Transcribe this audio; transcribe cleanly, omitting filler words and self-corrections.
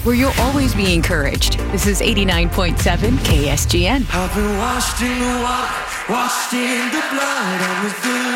where you'll always be encouraged. This is 89.7 KSGN. I've been washed in the water, washed in the blood, and with the